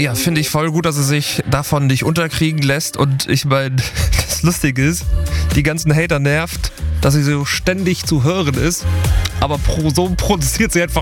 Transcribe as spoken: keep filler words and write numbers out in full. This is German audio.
Ja, finde ich voll gut, dass sie sich davon nicht unterkriegen lässt. Und ich meine, das Lustige ist, die ganzen Hater nervt, dass sie so ständig zu hören ist. Aber pro, so produziert sie einfach